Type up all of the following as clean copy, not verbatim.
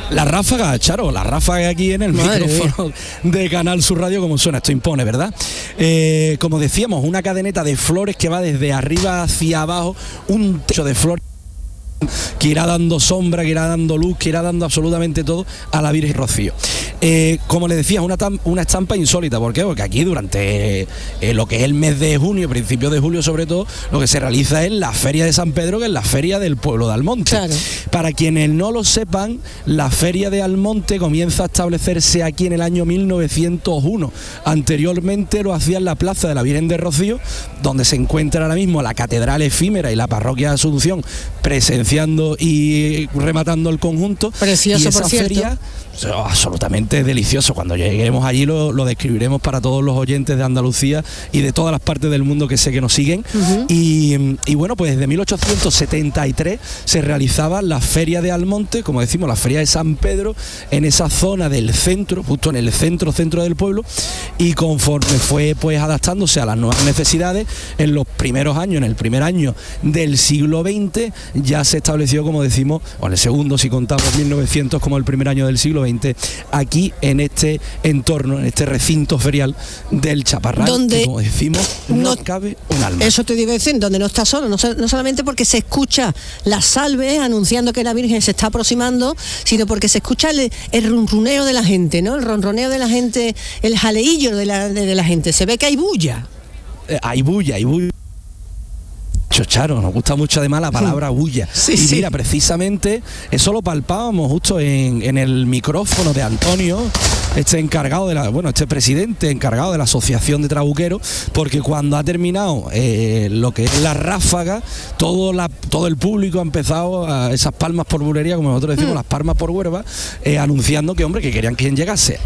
La ráfaga, Charo, la ráfaga aquí en el micrófono de Canal Sur Radio, como suena, esto impone, ¿verdad? Como decíamos, una cadeneta de flores que va desde arriba hacia abajo, un techo de flores que irá dando sombra, que irá dando luz, que irá dando absolutamente todo a la Virgen Rocío. Como les decía, una estampa insólita. ¿Por qué? Porque aquí durante lo que es el mes de junio, principios de julio sobre todo, lo que se realiza es la Feria de San Pedro, que es la feria del pueblo de Almonte. Claro. Para quienes no lo sepan, la Feria de Almonte comienza a establecerse aquí en el año 1901. Anteriormente lo hacía en la Plaza de la Virgen de Rocío, donde se encuentra ahora mismo la Catedral Efímera y la Parroquia de Asunción, presenciando y rematando el conjunto. Precioso, y esa por cierto. feria, absolutamente delicioso. Cuando lleguemos allí lo describiremos para todos los oyentes de Andalucía y de todas las partes del mundo que sé que nos siguen. Uh-huh. Y bueno, pues desde 1873 se realizaba la Feria de Almonte, como decimos, la Feria de San Pedro, en esa zona del centro, justo en el centro del pueblo, y conforme fue pues adaptándose a las nuevas necesidades, en los primeros años, en el primer año del siglo XX, ya se estableció, como decimos, o en el segundo, si contamos 1900 como el primer año del siglo XX, aquí en este entorno, en este recinto ferial del Chaparral, donde, que, como decimos, no cabe un alma. Eso te digo, decir, donde no está solo, no solamente porque se escucha las salves anunciando que la Virgen se está aproximando, sino porque se escucha el ronroneo de la gente, ¿no? El ronroneo de la gente, el jaleillo de la gente. Se ve que hay bulla. Hay bulla. Charo, nos gusta mucho además la palabra bulla. Sí, y mira, precisamente eso lo palpábamos justo en el micrófono de Antonio, este presidente encargado de la Asociación de Trabuqueros, porque cuando ha terminado lo que es la ráfaga, todo el público ha empezado a esas palmas por bulería, como nosotros decimos, las palmas por Huerva, anunciando que querían que llegase.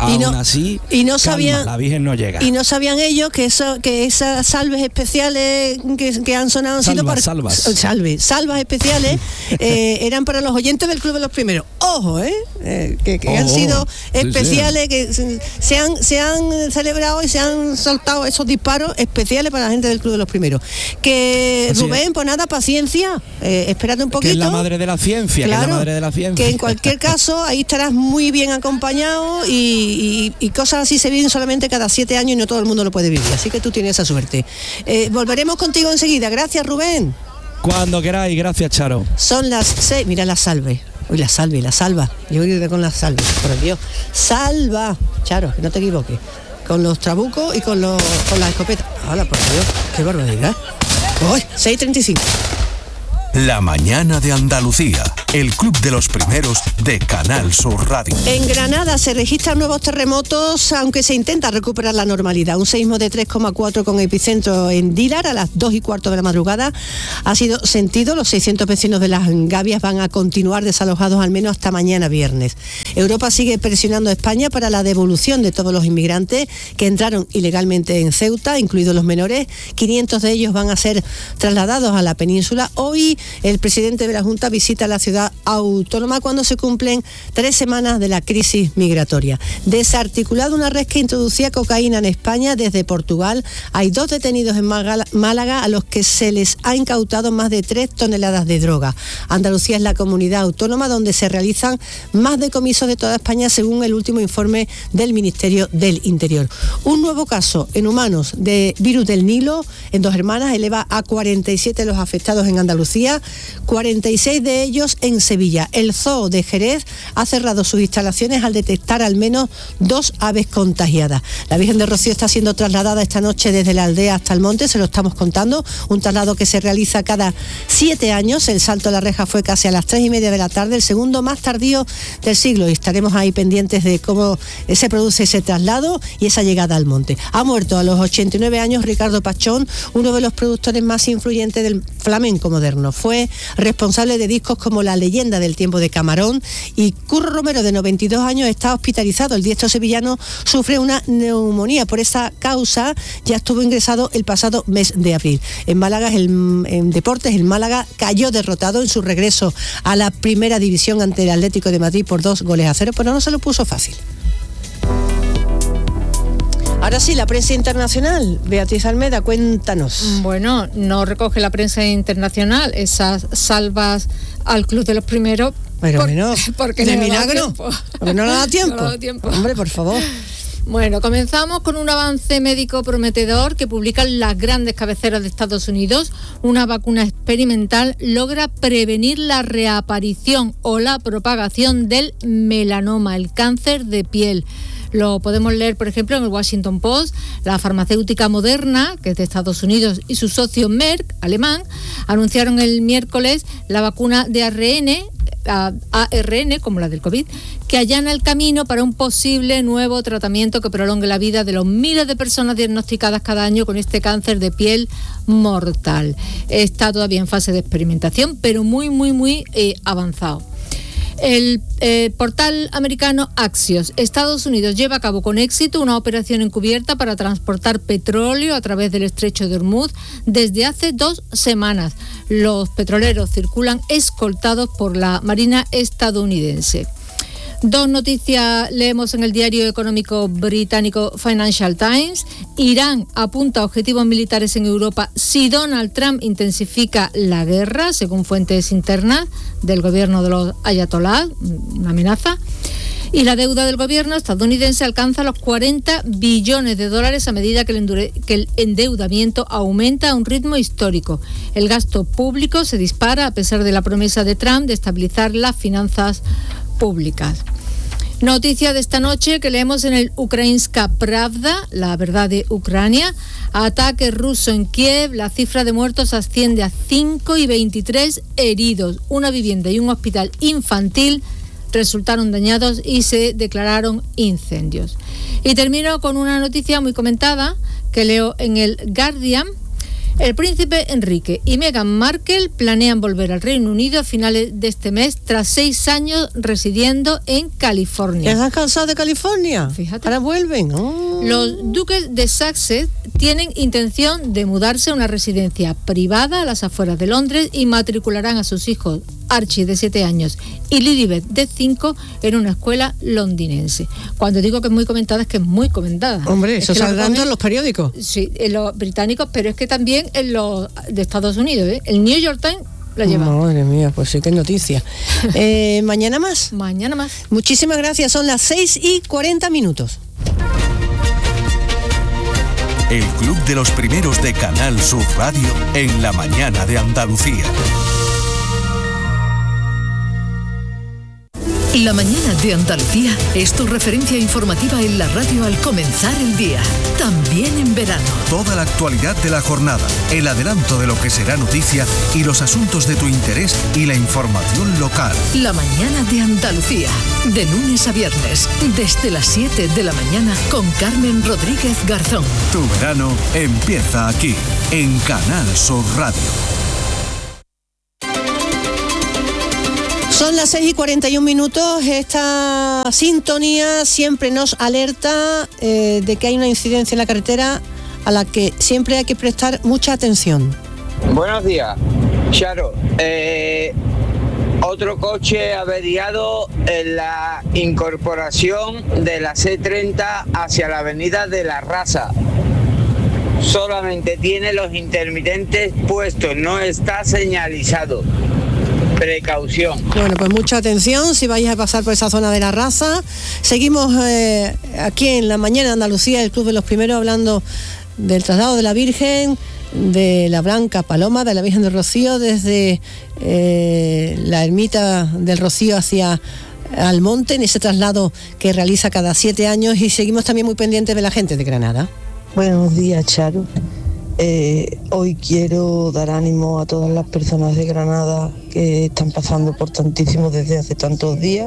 No sabían, la Virgen no llega. Y no sabían ellos que esas salves especiales que han sonado salvas especiales eran para los oyentes del Club de los Primeros. Ojo, que han sido especiales, que se han celebrado y se han soltado esos disparos especiales para la gente del Club de los Primeros. Que así Rubén, pues nada, paciencia, espérate un poquito. Que es la madre de la ciencia, claro, que en cualquier caso ahí estarás muy bien acompañado y cosas así se viven solamente cada 7 años y no todo el mundo lo puede vivir, así que tú tienes esa suerte. Volveremos contigo enseguida. Gracias, Rubén. Cuando queráis, gracias, Charo. Son las 6, mira la salve. Uy, la salva. Yo voy a ir con la salve, por Dios. Salva, Charo, que no te equivoques. Con los trabucos y con las escopetas. ¡Hala, por Dios! ¡Qué barbaridad! ¡Uy! 6:35. La mañana de Andalucía, el Club de los Primeros de Canal Sur Radio. En Granada se registran nuevos terremotos, aunque se intenta recuperar la normalidad. Un seísmo de 3,4 con epicentro en Dílar a las 2:15 de la madrugada ha sido sentido. Los 600 vecinos de Las Gavias van a continuar desalojados al menos hasta mañana viernes. Europa sigue presionando a España para la devolución de todos los inmigrantes que entraron ilegalmente en Ceuta, incluidos los menores. 500 de ellos van a ser trasladados a la península. Hoy el presidente de la Junta visita la ciudad autónoma cuando se cumplen 3 semanas de la crisis migratoria. Desarticulada una red que introducía cocaína en España desde Portugal. Hay 2 detenidos en Málaga a los que se les ha incautado más de 3 toneladas de droga. Andalucía es la comunidad autónoma donde se realizan más decomisos de toda España, según el último informe del Ministerio del Interior. Un nuevo caso en humanos de virus del Nilo en 2 hermanas eleva a 47 los afectados en Andalucía, 46 de ellos en Sevilla. El Zoo de Jerez ha cerrado sus instalaciones al detectar al menos 2 aves contagiadas. La Virgen de Rocío está siendo trasladada esta noche desde la aldea hasta el monte, se lo estamos contando, un traslado que se realiza cada 7 años. El salto a la reja fue casi a las 3:30 de la tarde, el segundo más tardío del siglo, y estaremos ahí pendientes de cómo se produce ese traslado y esa llegada al monte. Ha muerto a los 89 años Ricardo Pachón, uno de los productores más influyentes del flamenco moderno. Fue responsable de discos como La leyenda del tiempo de Camarón, y Curro Romero, de 92 años, está hospitalizado. El diestro sevillano sufre una neumonía. Por esa causa ya estuvo ingresado el pasado mes de abril. En Málaga, en deportes, el Málaga cayó derrotado en su regreso a la primera división ante el Atlético de Madrid por 2-0, pero no se lo puso fácil. Ahora sí, la prensa internacional. Beatriz Almeda, cuéntanos. Bueno, no recoge la prensa internacional esas salvas al Club de los Primeros, Pero bueno, porque de no milagro. Porque no le da tiempo. No le da tiempo. Hombre, por favor. Bueno, comenzamos con un avance médico prometedor que publican las grandes cabeceras de Estados Unidos. Una vacuna experimental logra prevenir la reaparición o la propagación del melanoma, el cáncer de piel. Lo podemos leer, por ejemplo, en el Washington Post. La farmacéutica Moderna, que es de Estados Unidos, y su socio Merck, alemán, anunciaron el miércoles la vacuna de ARN, como la del COVID, que allana el camino para un posible nuevo tratamiento que prolongue la vida de los miles de personas diagnosticadas cada año con este cáncer de piel mortal. Está todavía en fase de experimentación, pero muy avanzado. El portal americano Axios. Estados Unidos lleva a cabo con éxito una operación encubierta para transportar petróleo a través del estrecho de Hormuz desde hace 2 semanas. Los petroleros circulan escoltados por la Marina estadounidense. 2 noticias leemos en el diario económico británico Financial Times. Irán apunta a objetivos militares en Europa si Donald Trump intensifica la guerra, según fuentes internas del gobierno de los ayatolás, una amenaza. Y la deuda del gobierno estadounidense alcanza los $40 billones a medida que el endeudamiento aumenta a un ritmo histórico. El gasto público se dispara a pesar de la promesa de Trump de estabilizar las finanzas públicas. Noticia de esta noche que leemos en el Ukrainska Pravda, la verdad de Ucrania. Ataque ruso en Kiev, la cifra de muertos asciende a 5 y 23 heridos. Una vivienda y un hospital infantil resultaron dañados y se declararon incendios. Y termino con una noticia muy comentada que leo en el Guardian. El príncipe Enrique y Meghan Markle planean volver al Reino Unido a finales de este mes tras 6 años residiendo en California. ¿Estás cansado de California? Fíjate. Ahora vuelven. Oh. Los duques de Sussex tienen intención de mudarse a una residencia privada a las afueras de Londres y matricularán a sus hijos Archie, de 7 años, y Lilibet, de 5, en una escuela londinense. Cuando digo que es muy comentada, es que es muy comentada. Hombre, eso saldrá en los periódicos. Sí, en los británicos, pero es que también en los de Estados Unidos, ¿eh? El New York Times la lleva. Madre mía, pues sí, qué noticia. ¿Mañana más? Mañana más. Muchísimas gracias, son las 6:40. El Club de los Primeros de Canal Sur Radio en la mañana de Andalucía. La mañana de Andalucía es tu referencia informativa en la radio al comenzar el día, también en verano. Toda la actualidad de la jornada, el adelanto de lo que será noticia y los asuntos de tu interés y la información local. La mañana de Andalucía, de lunes a viernes, desde las 7 de la mañana con Carmen Rodríguez Garzón. Tu verano empieza aquí, en Canal Sur Radio. Son las 6:41. Esta sintonía siempre nos alerta de que hay una incidencia en la carretera a la que siempre hay que prestar mucha atención. Buenos días, Charo. Otro coche averiado en la incorporación de la C30 hacia la avenida de La Raza. Solamente tiene los intermitentes puestos, no está señalizado. Precaución. Bueno, pues mucha atención si vais a pasar por esa zona de La Raza. Seguimos aquí en la mañana de Andalucía, el Club de los Primeros, hablando del traslado de la Virgen, de la Blanca Paloma, de la Virgen del Rocío, desde la ermita del Rocío hacia Almonte, en ese traslado que realiza cada 7 años, y seguimos también muy pendientes de la gente de Granada. Buenos días, Charo. Hoy quiero dar ánimo a todas las personas de Granada que están pasando por tantísimo desde hace tantos días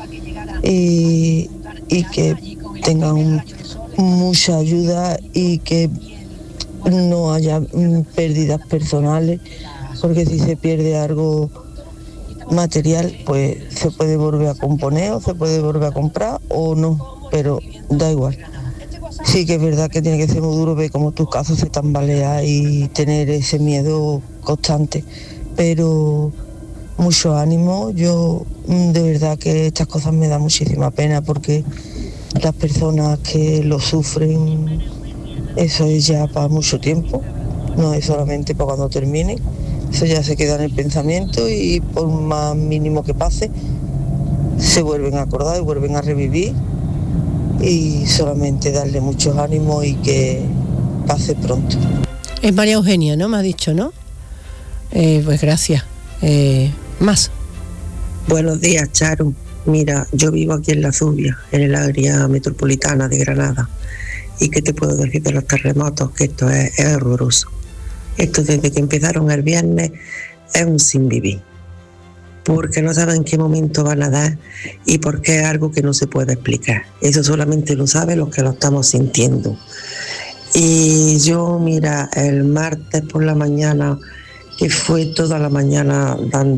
y que tengan mucha ayuda y que no haya pérdidas personales, porque si se pierde algo material, pues se puede volver a componer o se puede volver a comprar o no, pero da igual. Sí que es verdad que tiene que ser muy duro ver cómo tus casos se tambalean y tener ese miedo constante, pero mucho ánimo. Yo de verdad que estas cosas me dan muchísima pena, porque las personas que lo sufren, eso es ya para mucho tiempo, no es solamente para cuando termine, eso ya se queda en el pensamiento y por más mínimo que pase, se vuelven a acordar y vuelven a revivir, y solamente darle muchos ánimos y que pase pronto. Es María Eugenia, ¿no? Me ha dicho, ¿no? Pues gracias. Más. Buenos días, Charo. Mira, yo vivo aquí en La Zubia, en el área metropolitana de Granada. ¿Y qué te puedo decir de los terremotos? Que esto es horroroso. Esto desde que empezaron el viernes es un sin vivir. Porque no saben en qué momento van a dar y porque es algo que no se puede explicar. Eso solamente lo saben los que lo estamos sintiendo. Y yo, mira, el martes por la mañana, que fue toda la mañana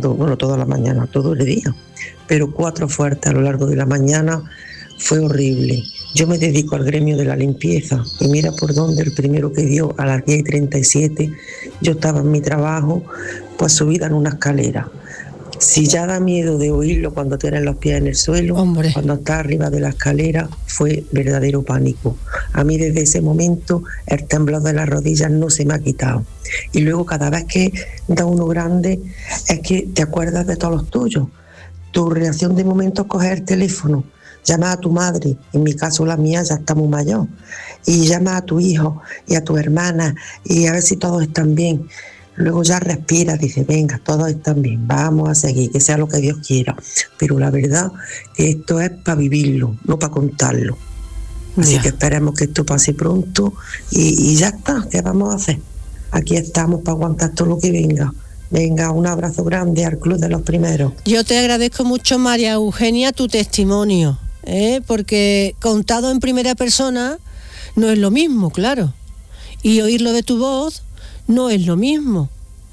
todo el día, pero 4 fuertes a lo largo de la mañana, fue horrible. Yo me dedico al gremio de la limpieza y mira por dónde el primero que dio a las 10:37, yo estaba en mi trabajo, pues subida en una escalera. Si ya da miedo de oírlo cuando tienes los pies en el suelo, hombre, cuando estás arriba de la escalera, fue verdadero pánico. A mí desde ese momento el temblor de las rodillas no se me ha quitado. Y luego cada vez que da uno grande es que te acuerdas de todos los tuyos. Tu reacción de momento es coger el teléfono, llama a tu madre, en mi caso la mía ya está muy mayor, y llama a tu hijo y a tu hermana y a ver si todos están bien. Luego ya respira, dice, venga, todos están bien, vamos a seguir, que sea lo que Dios quiera. Pero la verdad que esto es para vivirlo, no para contarlo. Así que esperemos que esto pase pronto y ya está, ¿qué vamos a hacer? Aquí estamos para aguantar todo lo que venga. Venga, un abrazo grande al Club de los Primeros. Yo te agradezco mucho, María Eugenia, tu testimonio, porque contado en primera persona no es lo mismo, claro. Y oírlo de tu voz no es lo mismo.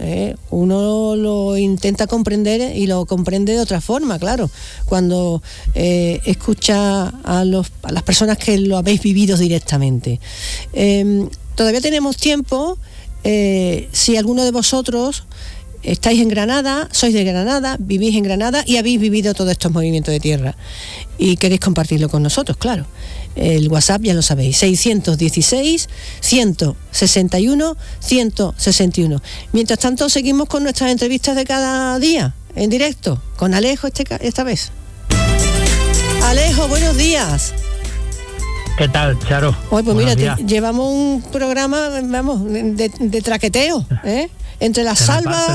Uno lo intenta comprender y lo comprende de otra forma, claro, cuando escucha a las personas que lo habéis vivido directamente. Todavía tenemos tiempo, si alguno de vosotros estáis en Granada, sois de Granada, vivís en Granada y habéis vivido todos estos movimientos de tierra y queréis compartirlo con nosotros, claro. El WhatsApp ya lo sabéis, 616-161-161. Mientras tanto, seguimos con nuestras entrevistas de cada día, en directo, con Alejo esta vez. Alejo, buenos días. ¿Qué tal, Charo? Hoy, pues mira, llevamos un programa, vamos, de traqueteo, entre las salvas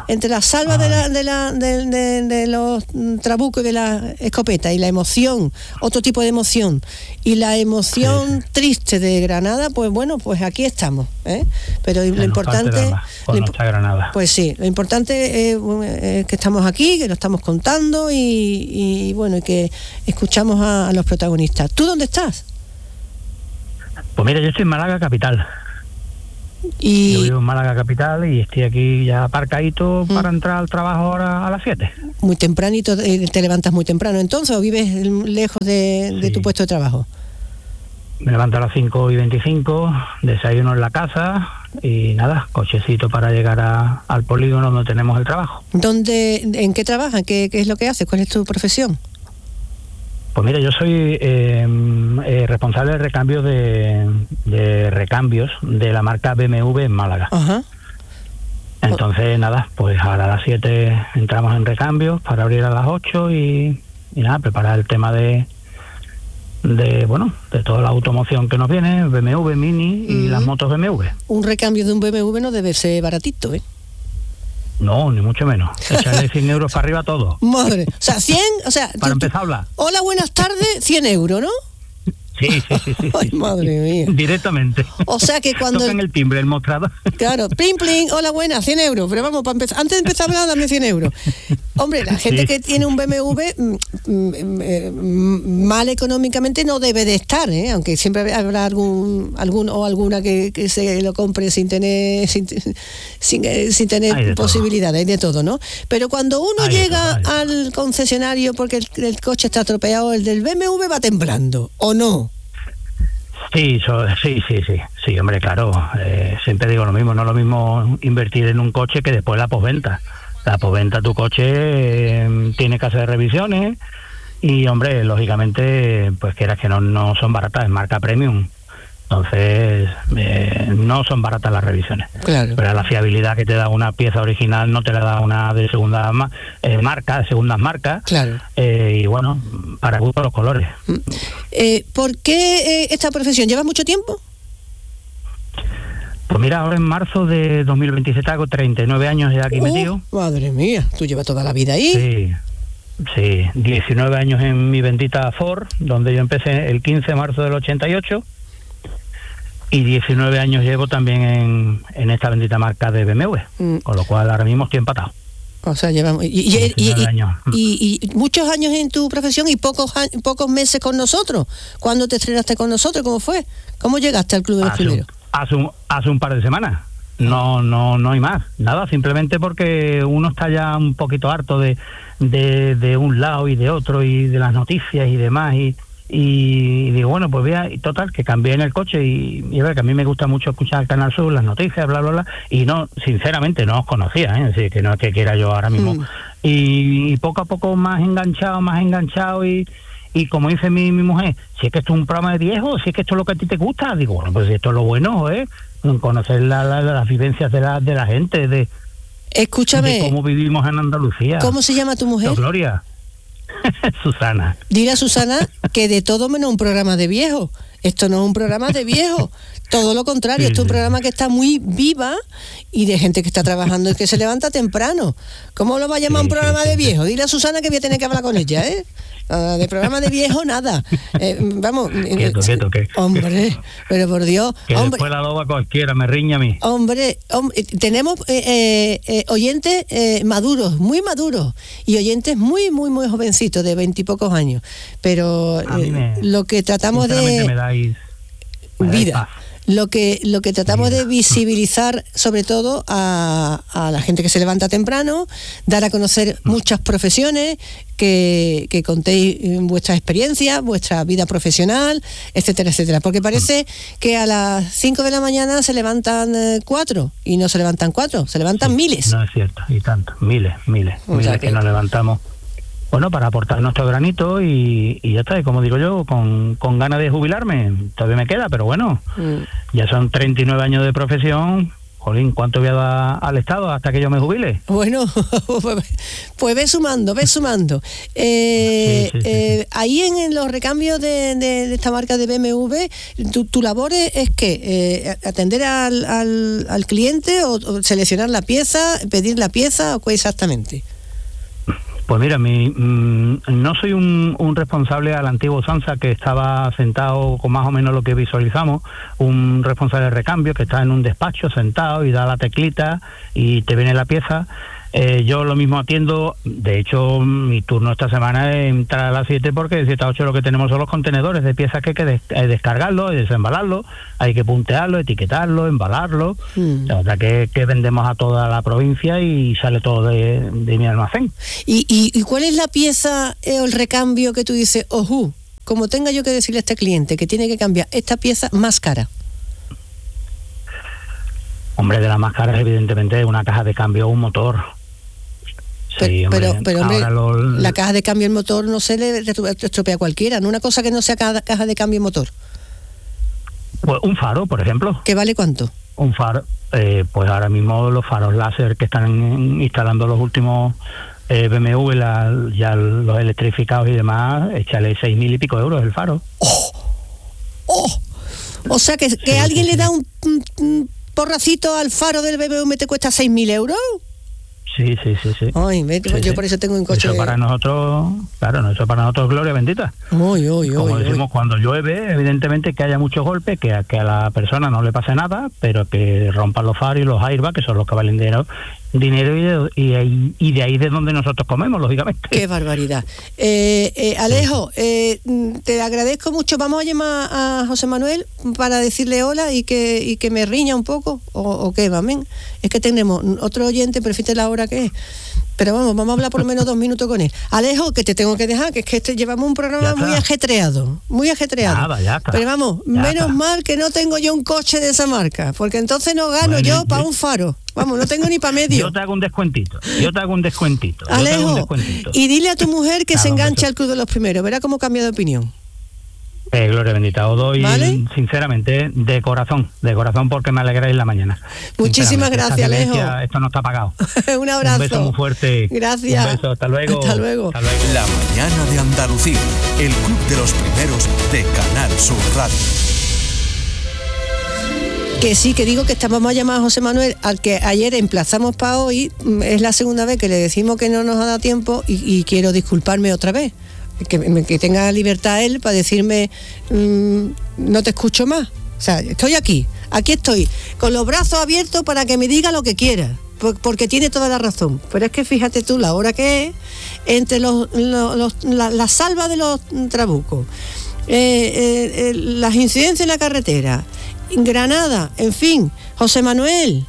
de los trabucos y de la escopeta y la emoción, otro tipo de emoción, y la emoción triste de Granada, pues bueno, pues aquí estamos, pero lo importante Granada. Pues sí, lo importante es que estamos aquí, que lo estamos contando y bueno, y que escuchamos a los protagonistas. ¿Tú dónde estás? Pues mira, yo estoy en Málaga capital. Yo vivo en Málaga capital y estoy aquí ya aparcadito para entrar al trabajo ahora a las 7. Muy tempranito, te levantas muy temprano entonces, ¿o vives lejos de tu puesto de trabajo? Me levanto a las 5:25, desayuno en la casa y nada, cochecito para llegar al polígono donde tenemos el trabajo. ¿En qué trabajas? ¿Qué es lo que haces? ¿Cuál es tu profesión? Pues mira, yo soy responsable de recambio de recambios de la marca BMW en Málaga. Ajá. Entonces, nada, pues ahora a las 7 entramos en recambios para abrir a las 8 y nada, preparar el tema de toda la automoción que nos viene, BMW, Mini y las motos BMW. Un recambio de un BMW no debe ser baratito, ¿eh? No, ni mucho menos. Echarle 100 euros para arriba todo. Madre, o sea, 100, o sea... Para empezar a hablar. Hola, buenas tardes, 100 euros, ¿no? Sí. Ay, madre mía. Directamente. O sea que cuando... Tocan el timbre, el mostrador. Claro, pling, pling, hola, buenas, 100 euros. Pero vamos, para empezar, antes de empezar a hablar, dame 100 euros. Hombre, la gente que tiene un BMW mal económicamente no debe de estar, aunque siempre habrá algún o alguna que se lo compre sin tener posibilidades, hay de todo, ¿no? Pero cuando uno llega al concesionario porque el coche está atropellado, el del BMW va temblando, ¿o no? Sí, hombre, claro. Siempre digo lo mismo, no es lo mismo invertir en un coche que después la postventa. La postventa, tu coche tiene que hacer revisiones y, hombre, lógicamente, pues quieras que no son baratas, es marca premium. Entonces, no son baratas las revisiones. Claro. Pero la fiabilidad que te da una pieza original no te la da una de segunda marca, de segundas marcas. Claro. Y bueno, para gusto los colores. ¿Por qué esta profesión? ¿Llevas mucho tiempo? Pues mira, ahora en marzo de 2027 hago 39 años ya aquí metido. Madre mía, tú llevas toda la vida ahí. Sí, 19 años en mi bendita Ford, donde yo empecé el 15 de marzo del 88. Y 19 años llevo también en esta bendita marca de BMW, con lo cual ahora mismo estoy empatado. O sea, llevamos y muchos años en tu profesión y pocos meses con nosotros. ¿Cuándo te estrenaste con nosotros? ¿Cómo fue? ¿Cómo llegaste al Club de los Primeros? Hace un par de semanas. No hay más. Nada, simplemente porque uno está ya un poquito harto de un lado y de otro y de las noticias y demás y digo, bueno, pues y total, que cambié en el coche y ver que a mí me gusta mucho escuchar el Canal Sur, las noticias, bla, bla, bla, y no, sinceramente no os conocía, así que no es que quiera yo ahora mismo. Y poco a poco más enganchado y como dice mi mujer, si es que esto es un programa de viejos, si es que esto es lo que a ti te gusta, digo, bueno, pues esto es lo bueno, conocer las vivencias de la gente, escúchame, de cómo vivimos en Andalucía. ¿Cómo se llama tu mujer? Gloria. Susana. Dile a Susana que de todo menos un programa de viejo. Esto no es un programa de viejo, todo lo contrario, esto es un programa que está muy viva y de gente que está trabajando y que se levanta temprano. ¿Cómo lo va a llamar un programa de viejo? Dile a Susana que voy a tener que hablar con ella, de programa de viejo nada. Vamos. Quieto. Hombre, pero por Dios. Que después la loba cualquiera me riña a mí. Hombre, tenemos oyentes maduros, muy maduros, y oyentes muy, muy, muy jovencitos, de 20 y pocos años. Pero lo que tratamos de vida. Lo que tratamos de visibilizar, sobre todo a la gente que se levanta temprano, dar a conocer muchas profesiones, que contéis vuestra experiencia, vuestra vida profesional, etcétera, etcétera. Porque parece que a las 5 de la mañana se levantan 4 y no se levantan 4, se levantan miles. No es cierto, y tanto, miles que nos levantamos. Bueno, para aportar nuestro granito y ya está, y como digo yo, con ganas de jubilarme, todavía me queda, pero bueno, ya son 39 años de profesión, jolín, ¿cuánto voy a dar al Estado hasta que yo me jubile? Bueno, pues ve sumando. Ahí en los recambios de esta marca de BMW, tu labor es que atender al cliente o seleccionar la pieza, pedir la pieza, o qué exactamente. Pues mira, no soy un responsable a la antigua usanza que estaba sentado con más o menos lo que visualizamos, un responsable de recambio que está en un despacho sentado y da la teclita y te viene la pieza. Yo lo mismo atiendo, de hecho mi turno esta semana es entrar a las 7 porque de 7 a 8 lo que tenemos son los contenedores de piezas que hay que descargarlo y desembalarlo, hay que puntearlo, etiquetarlo, embalarlo, o sea que vendemos a toda la provincia y sale todo de mi almacén. ¿Y cuál es la pieza o el recambio que tú dices, como tenga yo que decirle a este cliente que tiene que cambiar esta pieza más cara? Hombre, de las más caras evidentemente una caja de cambio o un motor. Sí, pero hombre, la caja de cambio y el motor no se le estropea a cualquiera, no una cosa que no sea caja de cambio y motor. Pues un faro, por ejemplo. ¿Qué vale cuánto? Un faro, pues ahora mismo los faros láser que están instalando los últimos BMW, ya los electrificados y demás, échale 6.000 y pico euros el faro. O sea que alguien le da un porracito al faro del BMW te cuesta 6.000 euros. Sí. Ay, yo por eso tengo un coche. Eso para nosotros, claro, eso para nosotros gloria bendita. Como decimos, cuando llueve, evidentemente que haya muchos golpes, que a la persona no le pase nada, pero que rompan los faros y los airbags, que son los que valen dinero y de ahí de donde nosotros comemos, lógicamente. Qué barbaridad. Alejo, te agradezco mucho. Vamos a llamar a José Manuel para decirle hola y que me riña un poco, o qué, amén. Es que tenemos otro oyente, pero fíjate la hora que es. Pero vamos a hablar por lo menos 2 minutos con él. Alejo, que te tengo que dejar, que es que llevamos un programa muy ajetreado. Ya está. Pero vamos, menos mal que no tengo yo un coche de esa marca, porque entonces no gano yo para un faro. Vamos, no tengo ni para medio. Yo te hago un descuentito. Alejo, y dile a tu mujer que se enganche al Club de los Primeros. Verá cómo cambia de opinión. Gloria bendita, os doy, ¿vale? Sinceramente, de corazón, porque me alegráis la mañana. Muchísimas gracias, Alejo. Esto no está pagado. Un abrazo. Un beso muy fuerte. Gracias. Un beso, hasta luego. Hasta luego. La mañana de Andalucía, el club de los primeros de Canal Sur Radio. Que sí, que digo que vamos a llamar a José Manuel, al que ayer emplazamos para hoy. Es la segunda vez que le decimos que no nos ha dado tiempo y quiero disculparme otra vez. Que tenga libertad él para decirme no te escucho más. O sea, estoy aquí estoy, con los brazos abiertos para que me diga lo que quiera, porque tiene toda la razón. Pero es que fíjate tú la hora que es, entre la salva de los trabucos, las incidencias en la carretera, Granada, en fin. José Manuel,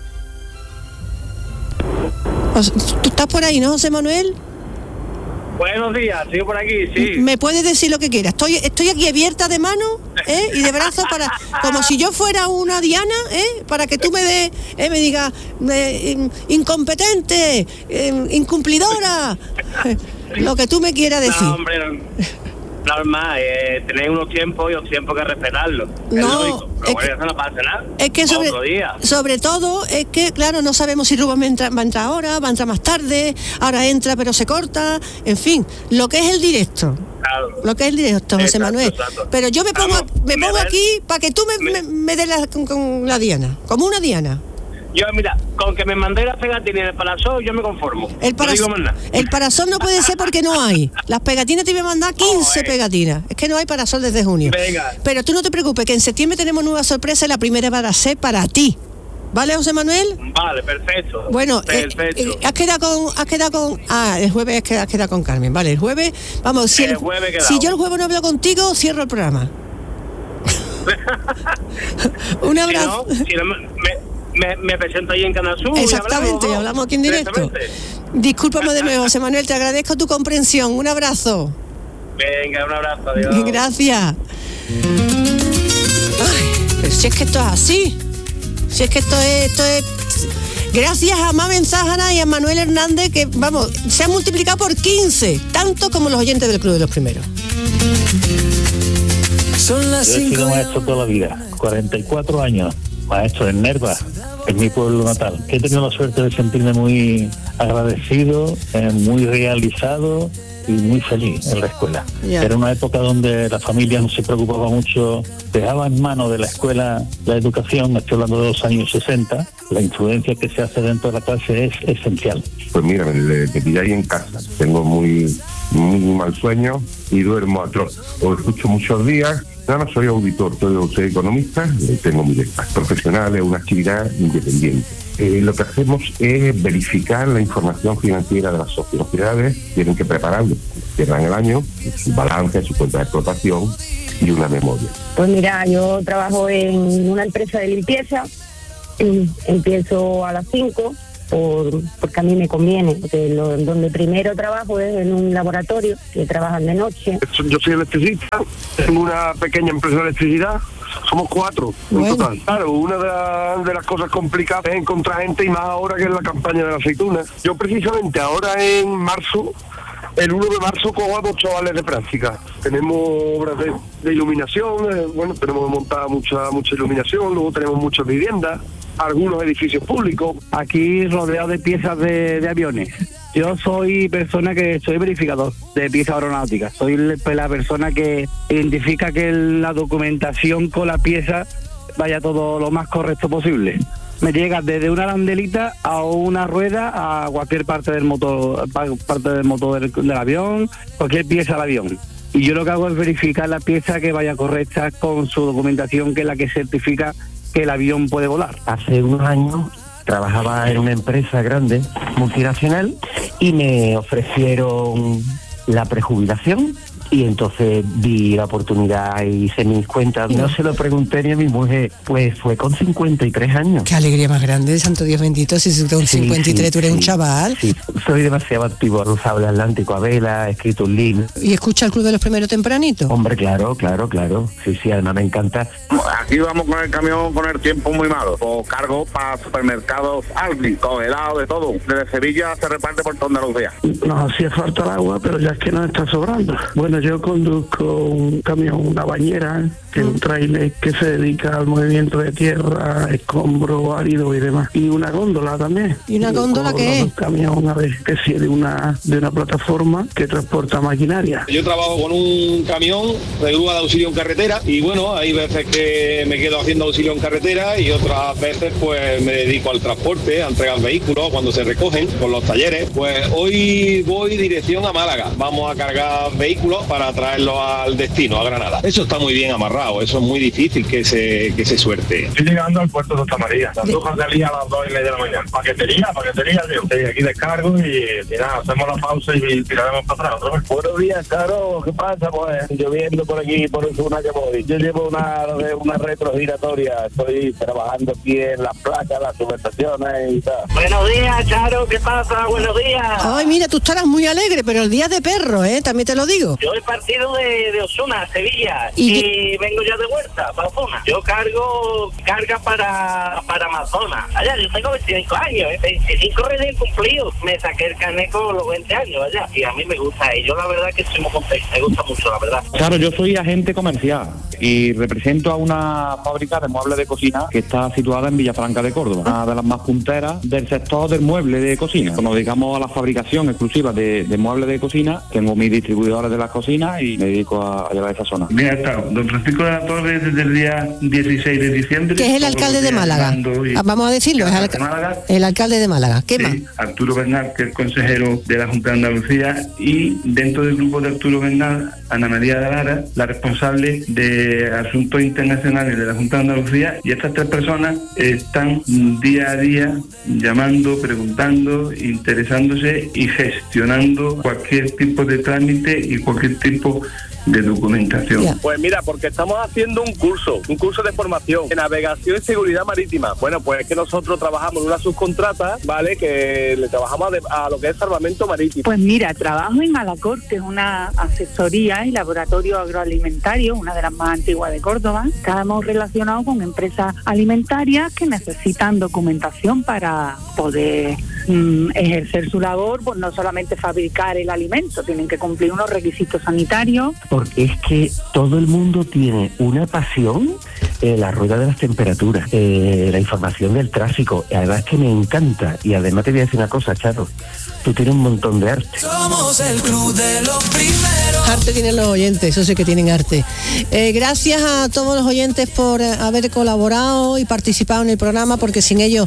¿tú estás por ahí, no, José Manuel? Buenos días, sigo por aquí, sí. Me puedes decir lo que quieras. Estoy aquí abierta de mano y de brazos como si yo fuera una diana, para que tú me digas incompetente, incumplidora, lo que tú me quieras decir. No, hombre, normal, tenéis unos tiempos y los tiempos que respetarlos. No, eso no pasa nada. Es que sobre todo es que, claro, no sabemos si Rubén va a entrar ahora, va a entrar más tarde, ahora entra pero se corta, en fin, lo que es el directo. Claro. Lo que es el directo, José Manuel. Exacto. Pero yo me pongo aquí para que tú me des con la diana, como una diana. Yo, mira, con que me mandé las pegatinas y el parasol, yo me conformo. El parasol no puede ser porque no hay. Las pegatinas te iba a mandar 15 pegatinas. Es que no hay parasol desde junio. Venga. Pero tú no te preocupes, que en septiembre tenemos nueva sorpresa y la primera va a ser para ti. ¿Vale, José Manuel? Vale, perfecto. Bueno, has quedado con... el jueves has quedado con Carmen. Vale, el jueves... Vamos, si yo el jueves no hablo contigo, cierro el programa. Un abrazo. Si no, me presento ahí en Canal Sur. Exactamente, y hablamos aquí en directo. Discúlpame de nuevo, José Manuel, te agradezco tu comprensión. Un abrazo. Venga, un abrazo, adiós. Gracias. Pero si es que esto es así. Si es que esto es... Gracias a Mamen Zájara y a Manuel Hernández, que, vamos, se han multiplicado por 15, tanto como los oyentes del Club de los Primeros. Son las 5. Yo he sido maestro toda la vida, 44 años. Maestro en Nerva, en mi pueblo natal. He tenido la suerte de sentirme muy agradecido, muy realizado y muy feliz en la escuela. Yeah. Era una época donde la familia no se preocupaba mucho, dejaba en manos de la escuela la educación. Estoy hablando de los años 60. La influencia que se hace dentro de la clase es esencial. Pues mira, me pilláis en casa. Tengo muy mal sueño y duermo a trote. Os escucho muchos días. Nada más soy auditor, soy economista, tengo mi despacho profesional, es una actividad independiente. Lo que hacemos es verificar la información financiera de las sociedades, tienen que prepararlo, cierran el año, su balance, su cuenta de explotación y una memoria. Pues mira, yo trabajo en una empresa de limpieza, empiezo a las 5, porque a mí me conviene, porque donde primero trabajo es en un laboratorio que trabajan de noche. Yo soy electricista, tengo una pequeña empresa de electricidad, somos 4 en total. Claro, una de las cosas complicadas es encontrar gente, y más ahora que es la campaña de la aceituna. Yo precisamente ahora en marzo, el 1 de marzo, cojo a 2 chavales de práctica. Tenemos obras de iluminación, tenemos montada mucha iluminación, luego tenemos muchas viviendas, algunos edificios públicos. Aquí rodeado de piezas de aviones. Yo soy verificador de piezas aeronáuticas. Soy la persona que identifica que la documentación con la pieza vaya todo lo más correcto posible. Me llega desde una arandelita a una rueda a cualquier parte del motor del avión, cualquier pieza del avión. Y yo lo que hago es verificar la pieza que vaya correcta con su documentación, que es la que certifica que el avión puede volar. Hace unos años trabajaba en una empresa grande, multinacional, y me ofrecieron la prejubilación, y entonces vi la oportunidad y hice mis cuentas. No se lo pregunté ni a mi mujer, pues fue con 53 años. Qué alegría más grande, santo Dios bendito, si con 53 tú eres un chaval. Sí, soy demasiado activo, al Sable Atlántico a vela, he escrito un libro. ¿Y escucha el Club de los Primeros tempranito? Hombre, claro. Sí, además me encanta. Aquí vamos con el camión con el tiempo muy malo. O cargo para supermercados Aldi, congelado, de todo. Desde Sevilla se reparte por toda Andalucía. Nos hacía falta el agua, pero ya es que nos está sobrando. Bueno, Bueno, yo conduzco un camión, una bañera, que es un tráiler que se dedica al movimiento de tierra, escombro, árido y demás. Y una góndola también. ¿Y una góndola qué es? Un camión, a ver, que sí, de una plataforma que transporta maquinaria. Yo trabajo con un camión de grúa de auxilio en carretera y bueno, hay veces que me quedo haciendo auxilio en carretera y otras veces pues me dedico al transporte, a entregar vehículos cuando se recogen con los talleres. Pues hoy voy dirección a Málaga. Vamos a cargar vehículos para traerlos al destino, a Granada. Eso está muy bien amarrado, eso es muy difícil que se suerte. Estoy llegando al puerto de Santa María. Sanlúcar salía a las 2:30 de la mañana. Paquetería, tío. Aquí descargo y nada, hacemos la pausa y tiraremos para atrás. Buenos días, Caro. ¿Qué pasa? Pues lloviendo por aquí, por Osuna que voy. Yo llevo una retrogiratoria. Estoy trabajando aquí en las placas, las subestaciones y tal. Buenos días, Charo. ¿Qué pasa? Buenos días. Ay, mira, tú estarás muy alegre, pero el día de perro, también te lo digo. Yo he partido de Osuna, Sevilla, y vengo ya de vuelta para Osuna. Yo cargo carga para Amazonas. Allá, yo tengo 25 años, 25 recién cumplidos. Me saqué el carnet con los 20 años allá, y a mí me gusta. Y yo la verdad que estoy muy contento, me gusta mucho, la verdad. Claro, yo soy agente comercial y represento a una fábrica de muebles de cocina que está situada en Villafranca de Córdoba, una de las más punteras del sector del mueble de cocina. Nos dedicamos a la fabricación exclusiva de muebles de cocina. Tengo mis distribuidores de las cocinas y me dedico a llevar esa zona. Mira, está don Francisco de la Torre desde el día 16 de diciembre. Que es el alcalde de Málaga. Vamos a decirlo, es el alcalde de Málaga. ¿Qué más? Arturo Bernal, que es consejero de la Junta de Andalucía, y dentro del grupo de Arturo Bernal, Ana María de Lara, la responsable de Asuntos Internacionales de la Junta de Andalucía, y estas tres personas están día a día llamando, preguntando, interesándose y gestionando cualquier tipo de trámite y cualquier tipo de documentación. Pues mira, porque estamos haciendo un curso de formación de navegación y seguridad marítima. Bueno, pues es que nosotros trabajamos en una subcontrata, ¿vale? Que le trabajamos a lo que es salvamento marítimo. Pues mira, trabajo en Alacor, que es una asesoría y laboratorio agroalimentario, una de las más antiguas de Córdoba. Estamos relacionados con empresas alimentarias que necesitan documentación para poder ejercer su labor, pues no solamente fabricar el alimento, tienen que cumplir unos requisitos sanitarios. Porque es que todo el mundo tiene una pasión, la rueda de las temperaturas, la información del tráfico, además que me encanta. Y además te voy a decir una cosa, Charo, tú tienes un montón de arte. Somos el club de los primeros. Arte tienen los oyentes, eso sí que tienen arte. Gracias a todos los oyentes por haber colaborado y participado en el programa, porque sin ellos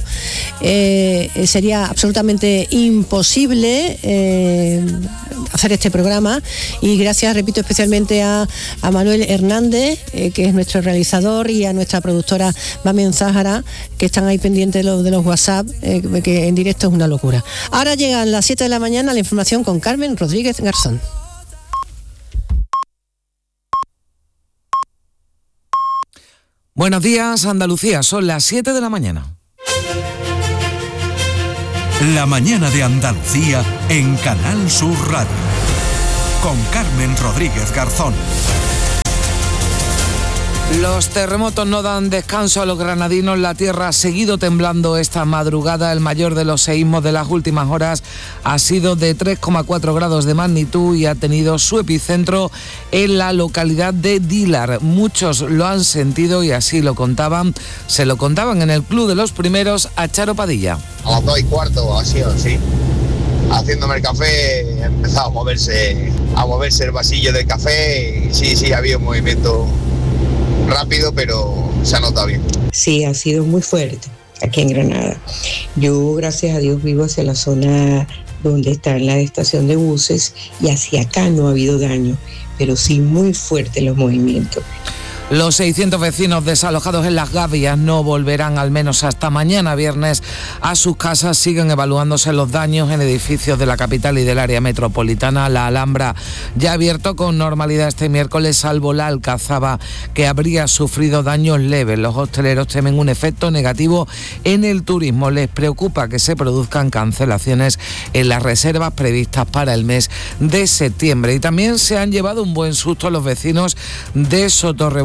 sería absolutamente imposible hacer este programa. Y gracias, repito, especialmente a Manuel Hernández, que es nuestro realizador, y a nuestra productora Mamen Záhara, que están ahí pendientes de los WhatsApp, que en directo es una locura. Ahora llegan las 7 de la mañana la información con Carmen Rodríguez Garzón. Buenos días, Andalucía, son las 7 de la mañana. La mañana de Andalucía en Canal Sur Radio, con Carmen Rodríguez Garzón. Los terremotos no dan descanso a los granadinos. La tierra ha seguido temblando esta madrugada. El mayor de los seísmos de las últimas horas ha sido de 3,4 grados de magnitud y ha tenido su epicentro en la localidad de Dílar. Muchos lo han sentido y así se lo contaban en el Club de los Primeros a Charo Padilla. A las 2:15 ha sido así. Haciéndome el café, ha empezado a moverse el vasillo del café y sí, había un movimiento rápido, pero se ha notado bien. Sí, ha sido muy fuerte aquí en Granada. Yo, gracias a Dios, vivo hacia la zona donde está la estación de buses y hacia acá no ha habido daño, pero sí muy fuertes los movimientos. Los 600 vecinos desalojados en Las Gavias no volverán al menos hasta mañana viernes a sus casas. Siguen evaluándose los daños en edificios de la capital y del área metropolitana. La Alhambra ya ha abierto con normalidad este miércoles, salvo la Alcazaba, que habría sufrido daños leves. Los hosteleros temen un efecto negativo en el turismo. Les preocupa que se produzcan cancelaciones en las reservas previstas para el mes de septiembre. Y también se han llevado un buen susto los vecinos de Sotorrebol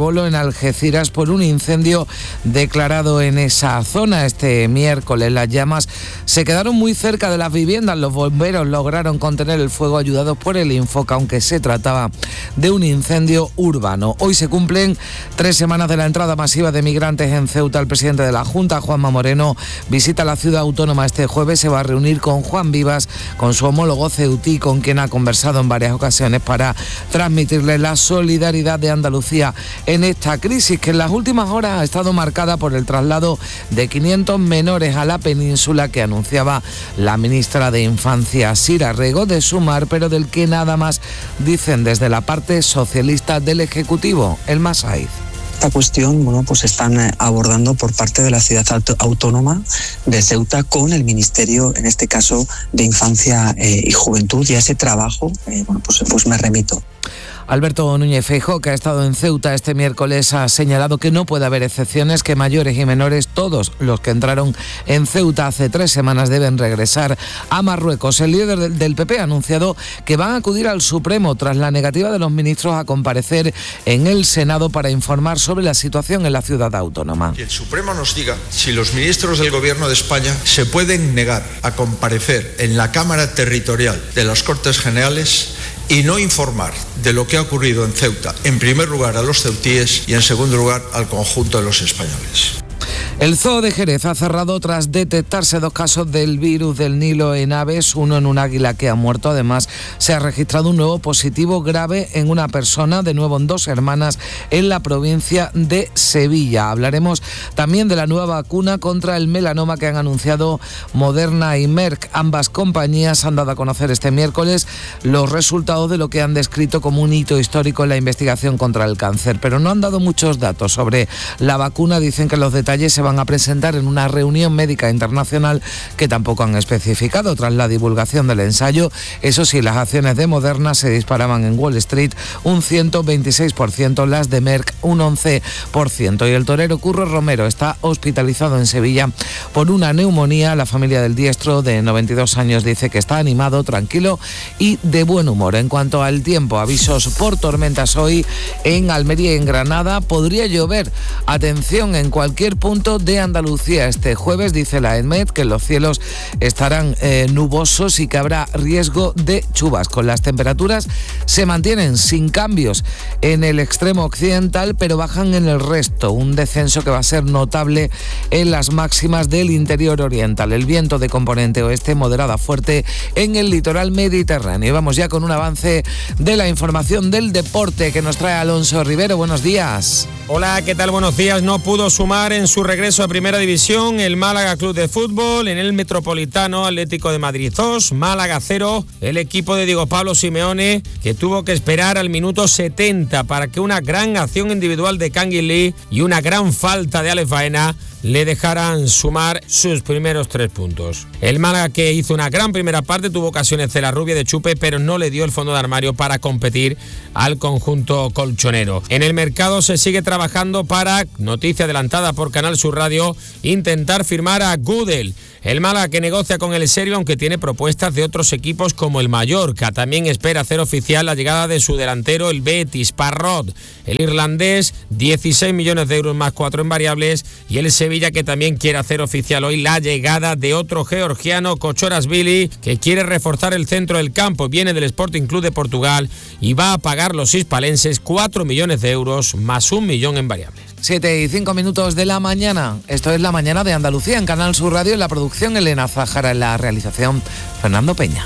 Bolo en Algeciras por un incendio declarado en esa zona este miércoles. Las llamas se quedaron muy cerca de las viviendas. Los bomberos lograron contener el fuego ayudados por el Infoca, aunque se trataba de un incendio urbano. Hoy se cumplen 3 semanas de la entrada masiva de migrantes en Ceuta. El presidente de la Junta, Juanma Moreno, visita la ciudad autónoma este jueves. Se va a reunir con Juan Vivas, con su homólogo ceutí, con quien ha conversado en varias ocasiones para transmitirle la solidaridad de Andalucía en esta crisis, que en las últimas horas ha estado marcada por el traslado de 500 menores a la península que anunciaba la ministra de Infancia, Sira Rego, de sumar, pero del que nada más dicen desde la parte socialista del Ejecutivo, el Masaiz. Esta cuestión, pues están abordando por parte de la ciudad autónoma de Ceuta con el Ministerio, en este caso, de Infancia y Juventud, y a ese trabajo, pues me remito. Alberto Núñez Feijóo, que ha estado en Ceuta este miércoles, ha señalado que no puede haber excepciones, que mayores y menores, todos los que entraron en Ceuta hace 3 semanas, deben regresar a Marruecos. El líder del PP ha anunciado que van a acudir al Supremo tras la negativa de los ministros a comparecer en el Senado para informar sobre la situación en la ciudad autónoma. Que el Supremo nos diga si los ministros del Gobierno de España se pueden negar a comparecer en la Cámara Territorial de las Cortes Generales y no informar de lo que ha ocurrido en Ceuta, en primer lugar a los ceutíes y en segundo lugar al conjunto de los españoles. El Zoo de Jerez ha cerrado tras detectarse 2 casos del virus del Nilo en aves, uno en un águila que ha muerto. Además, se ha registrado un nuevo positivo grave en una persona, de nuevo en 2 hermanas, en la provincia de Sevilla. Hablaremos también de la nueva vacuna contra el melanoma que han anunciado Moderna y Merck. Ambas compañías han dado a conocer este miércoles los resultados de lo que han descrito como un hito histórico en la investigación contra el cáncer, pero no han dado muchos datos sobre la vacuna. Dicen que los detalles se van a presentar en una reunión médica internacional que tampoco han especificado. Tras la divulgación del ensayo, eso sí, las acciones de Moderna se disparaban en Wall Street un 126%, las de Merck un 11%. Y el torero Curro Romero está hospitalizado en Sevilla por una neumonía. La familia del diestro, de 92 años, dice que está animado, tranquilo y de buen humor. En cuanto al tiempo, avisos por tormentas hoy en Almería y en Granada. Podría llover, atención, en cualquier punto de Andalucía este jueves. Dice la EDMET que los cielos estarán nubosos y que habrá riesgo de chubascos. Las temperaturas se mantienen sin cambios en el extremo occidental, pero bajan en el resto. Un descenso que va a ser notable en las máximas del interior oriental. El viento de componente oeste moderado a fuerte en el litoral mediterráneo. Y vamos ya con un avance de la información del deporte que nos trae Alonso Rivero. Buenos días. Hola, ¿qué tal? Buenos días. No pudo sumar en su regreso a Primera División el Málaga Club de Fútbol. En el Metropolitano, Atlético de Madrid 2, Málaga 0. El equipo de Diego Pablo Simeone, que tuvo que esperar al minuto 70 para que una gran acción individual de Kangin Lee y una gran falta de Alex Baena le dejaran sumar sus primeros 3 puntos. El Málaga, que hizo una gran primera parte, tuvo ocasiones de la rubia de chupe, pero no le dio el fondo de armario para competir al conjunto colchonero. En el mercado se sigue trabajando para, noticia adelantada por Canal Sur Radio, intentar firmar a Gudel. El Málaga, que negocia con el serbio, aunque tiene propuestas de otros equipos como el Mallorca. También espera hacer oficial la llegada de su delantero, el Betis, Parrot. El irlandés, 16 millones de euros más 4 en variables. Y el Sevilla, que también quiere hacer oficial hoy la llegada de otro georgiano, Kochorashvili, que quiere reforzar el centro del campo. Viene del Sporting Club de Portugal y va a pagar los hispalenses 4 millones de euros más 1 millón en variables. 7:05 de la mañana. Esto es La Mañana de Andalucía en Canal Sur Radio. En la producción, Elena Zájara. En la realización, Fernando Peña.